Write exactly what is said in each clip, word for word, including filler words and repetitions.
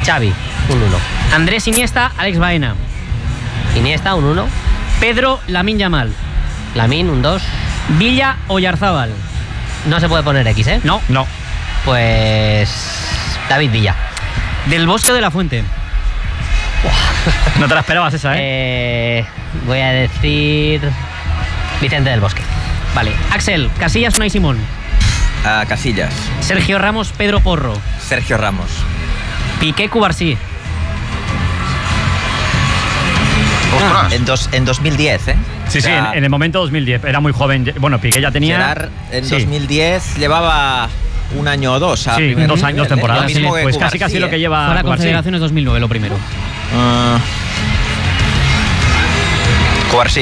Xavi, un uno. Andrés Iniesta, Alex Baena. Iniesta, un uno. Pedro Lamine Yamal. Lamine, un dos. Villa Oyarzábal. No se puede poner X, ¿eh? No. No. Pues David Villa. Del Bosque de la Fuente. No te la esperabas esa, ¿eh? eh voy a decir Vicente del Bosque. Vale. Axel, Casillas, Unai Simón. A Casillas. Sergio Ramos, Pedro Porro. Sergio Ramos. Piqué, Cubarsí. Ah, en, dos, en dos mil diez, ¿eh? Sí, o sea, sí, en, en el momento dos mil diez. Era muy joven. Bueno, Piqué ya tenía... Gerard en sí. dos mil diez llevaba un año o dos. A sí, primer dos nivel, años, dos ¿eh? temporadas. Lo mismo Sí, que pues Cubarsí, casi casi ¿eh? lo que lleva Fue la Cubarsí. Confederaciones dos mil nueve, lo primero. Uh, Cubarsí.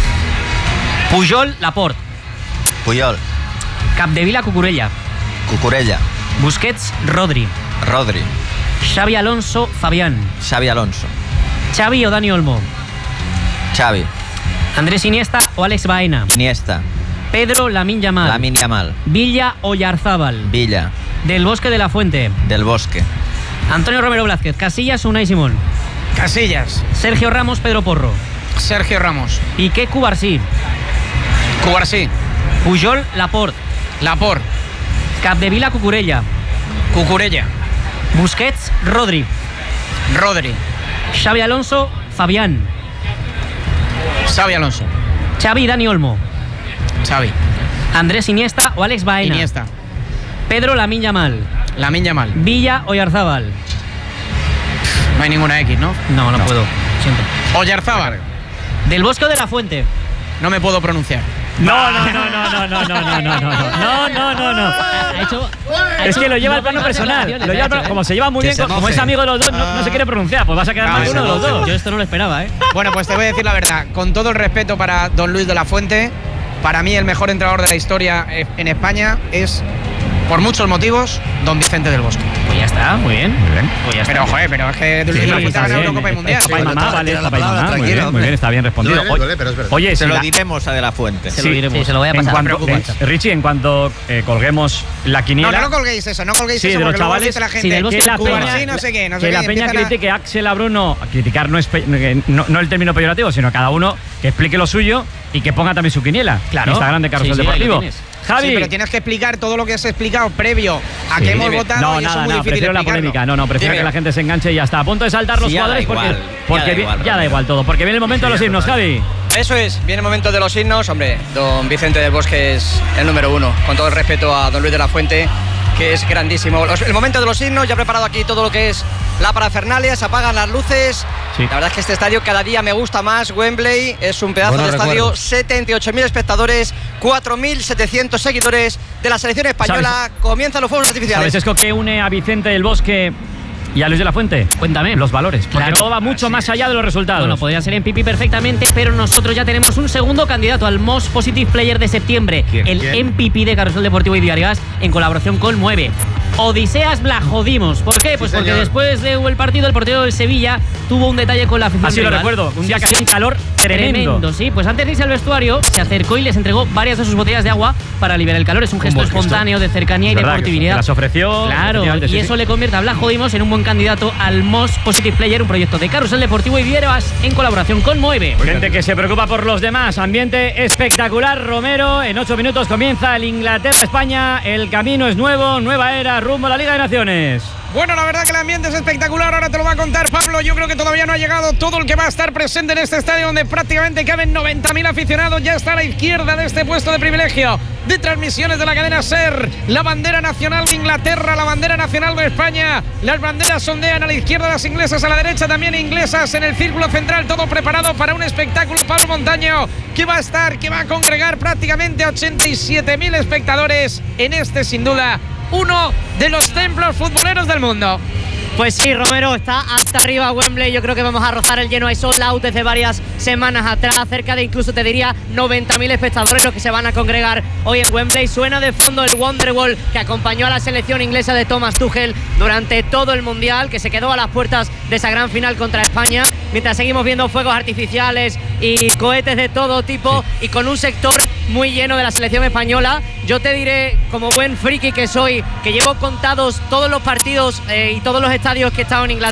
Pujol, Laporte. Puyol. Capdevila, Cucurella. Cucurella. Busquets, Rodri. Rodri. Xavi Alonso, Fabián. Xavi Alonso. Xavi o Dani Olmo. Xavi. Andrés Iniesta o Alex Baena. Iniesta. Pedro Lamine Yamal. Lamine Yamal. Villa Oyarzábal. Villa. Del Bosque de la Fuente. Del Bosque. Antonio Romero Blázquez. Casillas, Unai Simón. Casillas. Sergio Ramos, Pedro Porro. Sergio Ramos. Piqué, Cubarsí. Cubarsí. Pujol, Laporte. Laporte. Capdevila, Cucurella. Cucurella. Busquets, Rodri. Rodri. Xavi Alonso, Fabián. Xavi Alonso. Xavi y Dani Olmo. Xavi. Andrés Iniesta o Alex Baena. Iniesta. Pedro Lamine Yamal. Lamine Yamal. Villa Oyarzábal. No hay ninguna X, ¿no? No, no, No. puedo. Siento. Oyarzábal. Del Bosque de la Fuente. No me puedo pronunciar. No, no, no, no, no, no, no, no, no, no, no, no, no. Ha hecho, ha Es hecho que lo lleva al no plano buenas personal. declaraciones, Lo lleva al ha plano- hecho, ¿eh? como se lleva muy Que bien, se como moje. es amigo de los dos, no, no se quiere pronunciar, pues vas a quedar Ah, mal que uno de se los moje. dos. Yo esto no lo esperaba, ¿eh? Bueno, pues te voy a decir la verdad. Con todo el respeto para don Luis de la Fuente, para mí el mejor entrenador de la historia en España es, por muchos motivos, don Vicente del Bosque. Pues ya está, muy bien. Muy bien. Pues ya está. Pero, joder, pero es que Luis Sí, de la Fuente está ha ganado bien. Eurocopa y Mundial. Papá y ¿eh? mamá, Tira vale, la papá y palabra, mamá. Muy tranquilo, bien, muy hombre. bien, está bien respondido. Duele, duele, pero es verdad. Oye, Se si lo la- diremos a De la Fuente. Se Sí, lo diremos. sí, se lo voy a en pasar. cuanto, No te preocupes. eh, Richie, en cuanto eh, colguemos la quiniela. No, no, no colguéis eso, no colguéis Sí, eso de los porque luego chavales, dice la sí, gente del Bosque que la Cubarsí, peña, no sé qué, no sé que qué, la peña empiezan a- critique a Axel a Bruno, a criticar no, es pe- eh, no, no el término peyorativo, sino cada uno que explique lo suyo y que ponga también su quiniela. Claro. Instagram de Carrusel Sí, sí, ahí lo Deportivo. tienes. Javi. Sí, pero tienes que explicar todo lo que has explicado previo a Sí. que hemos Dime. votado No, y eso nada, es muy nada, difícil prefiero la explicarlo. polémica. No, no, prefiero Dime. que la gente se enganche y ya está. A punto de saltar los Sí, ya da jugadores igual, porque, ya porque da vi- igual, ya da Romero. igual todo. Porque viene el momento de los himnos, Javi. Eso es, viene el momento de los himnos. Hombre, don Vicente del Bosque es el número uno, con todo el respeto a don Luis de la Fuente, que es grandísimo. Los- el momento de los himnos, ya he preparado aquí todo lo que es la parafernalia, se apagan las luces. Sí. La verdad es que este estadio cada día me gusta más. Wembley es un pedazo Buenos de estadio, recuerdos. setenta y ocho mil espectadores, cuatro mil setecientos seguidores de la selección española. Comienzan los fuegos artificiales. ¿Sabes eso que une a Vicente del Bosque y a Luis de la Fuente? Cuéntame. Los valores. Porque Claro. todo va mucho más allá de los resultados. Bueno, podría ser en Pipi perfectamente, pero nosotros ya tenemos un segundo candidato al Most Positive Player de septiembre, ¿Quién? el ¿Quién? M V P de Carrusel Deportivo y Diarias, en colaboración con Mueve. Odiseas la jodimos. ¿Por qué? Pues Sí, porque señor. después del partido el portero del Sevilla tuvo un detalle con la afición Así lo rival. recuerdo. Un día que Sí, hacía un calor tremendo. sí. Pues antes de irse al vestuario, se acercó y les entregó varias de sus botellas de agua para aliviar el calor. Es un gesto buen gesto. espontáneo de cercanía y Es verdad, deportividad. que las ofreció. Claro, efectivamente, y sí, eso sí. le convierte a Blas Jodimos en un buen candidato al Most Positive Player, un proyecto de Carrusel Deportivo y Diarias en colaboración con Mueve. Gente que se preocupa por los demás. Ambiente espectacular, Romero. En ocho minutos comienza el Inglaterra-España. El camino es nuevo, nueva era, rumbo a la Liga de Naciones. Bueno, la verdad que el ambiente es espectacular, ahora te lo va a contar Pablo. Yo creo que todavía no ha llegado todo el que va a estar presente en este estadio donde prácticamente caben noventa mil aficionados. Ya está a la izquierda de este puesto de privilegio de transmisiones de la cadena SER. La bandera nacional de Inglaterra, la bandera nacional de España. Las banderas sondean a la izquierda, las inglesas, a la derecha también inglesas en el círculo central. Todo preparado para un espectáculo, Pablo Montaño, que va a estar, que va a congregar prácticamente a ochenta y siete mil espectadores en este, sin duda, uno de los templos futboleros del mundo. Pues sí, Romero, está hasta arriba Wembley. Yo creo que vamos a rozar el lleno. Hay sold out desde varias semanas atrás, cerca de incluso te diría noventa mil espectadores los que se van a congregar hoy en Wembley. Suena de fondo el Wonderwall que acompañó a la selección inglesa de Thomas Tuchel durante todo el Mundial, que se quedó a las puertas de esa gran final contra España, mientras seguimos viendo fuegos artificiales y cohetes de todo tipo, sí, y con un sector muy lleno de la selección española. Yo te diré, como buen friki que soy, que llevo contados todos los partidos eh, y todos los estadios que he estado en Inglaterra